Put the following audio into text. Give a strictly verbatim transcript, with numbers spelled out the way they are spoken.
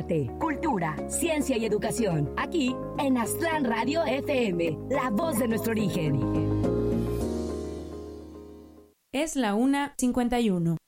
arte, cultura, ciencia y educación. Aquí en Aztlán Radio F M, la voz de nuestro origen. Es la una cincuenta y uno.